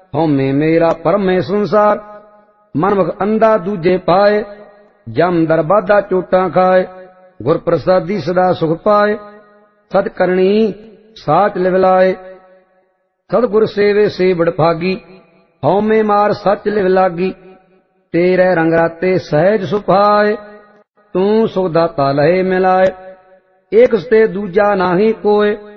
ਹਉਮੈ ਮੇਰਾ ਪਰਮੇ ਸੰਸਾਰ। ਮਨਮੁਖ ਅੰਧਾ ਦੂਜੇ ਪਾਏ, ਜਮ ਦਰਬਾਦਾ ਚੋਟਾਂ ਖਾਏ। ਗੁਰ ਪ੍ਰਸਾਦੀ ਸਦਾ ਸੁਖ ਪਾਏ, ਸਤ ਕਰਨੀ ਸਾਚ ਲਿਵ ਲਾਏ। ਸਤਿਗੁਰ ਸੇਵੇ ਸੇ ਬੜਭਾਗੀ, ਹਉਮੈ ਮਾਰ ਸੱਚ ਲਿਵ ਲਾਗੀ। ਤੇਰੇ ਰੰਗ ਰਾਤੇ ਸਹਿਜ ਸੁਭਾਏ, ਤੂੰ ਸੁਖ ਦਾਤਾ ਲਹੇ ਮਿਲਾਏ। ਏਕ ਸਤੇ ਦੂਜਾ ਨਾਹੀ ਕੋਇ,